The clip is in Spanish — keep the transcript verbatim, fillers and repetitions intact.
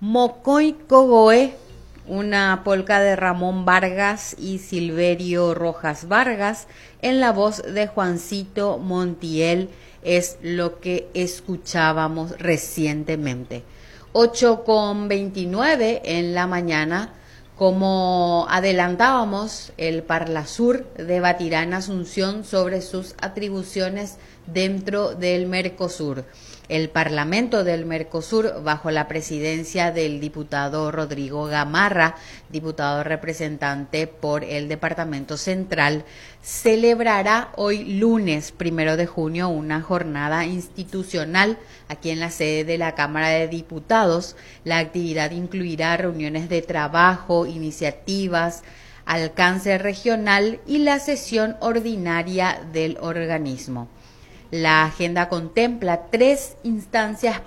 Mocoy Cogoe, una polca de Ramón Vargas y Silverio Rojas Vargas, en la voz de Juancito Montiel, es lo que escuchábamos recientemente. ocho con veintinueve en la mañana. Como adelantábamos, el Parlasur debatirá en Asunción sobre sus atribuciones dentro del Mercosur. El Parlamento del Mercosur, bajo la presidencia del diputado Rodrigo Gamarra, diputado representante por el Departamento Central, celebrará hoy lunes primero de junio una jornada institucional aquí en la sede de la Cámara de Diputados. La actividad incluirá reuniones de trabajo, iniciativas, alcance regional y la sesión ordinaria del organismo. La agenda contempla tres instancias